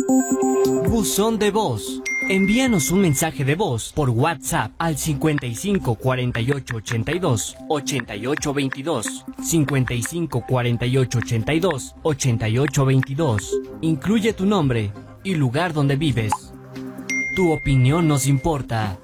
Buzón de voz. Envíanos un mensaje de voz por WhatsApp al 55 48 82 88 22. 55 48 82 88 22. Incluye tu nombre y lugar donde vives. Tu opinión nos importa.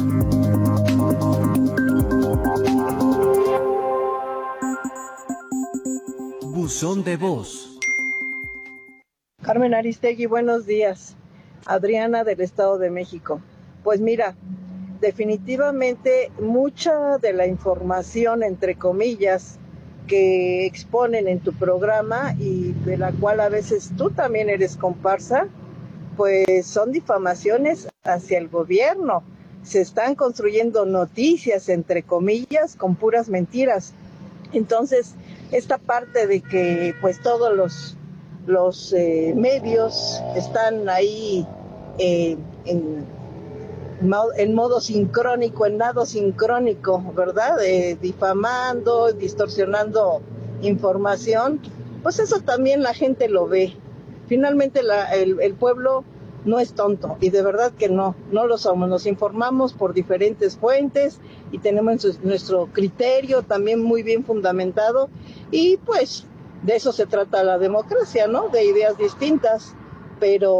Buzón de voz. Carmen Aristegui, buenos días. Adriana del Estado de México. Pues mira, definitivamente mucha de la información, entre comillas, que exponen en tu programa y de la cual a veces tú también eres comparsa, pues son difamaciones hacia el gobierno. Se están construyendo noticias, entre comillas, con puras mentiras. Entonces, esta parte de que pues todos los medios están ahí en modo sincrónico, en nado sincrónico, ¿verdad? Difamando, distorsionando información, pues eso también la gente lo ve. Finalmente el pueblo no es tonto, y de verdad que no lo somos. Nos informamos por diferentes fuentes y tenemos nuestro criterio también muy bien fundamentado, y pues de eso se trata la democracia, ¿no? De ideas distintas, pero